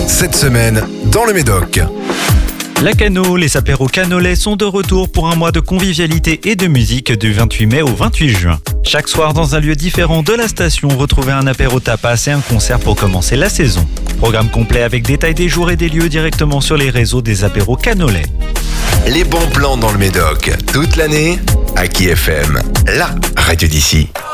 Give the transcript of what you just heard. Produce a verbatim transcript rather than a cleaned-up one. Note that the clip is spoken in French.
Cette semaine, dans le Médoc. La Cano, les apéros canolais sont de retour pour un mois de convivialité et de musique du vingt-huit mai au vingt-huit juin. Chaque soir, dans un lieu différent de la station, retrouvez un apéro tapas et un concert pour commencer la saison. Programme complet avec détail des jours et des lieux directement sur les réseaux des apéros canolais. Les bons plans dans le Médoc, toute l'année, à Aki F M, la radio d'ici.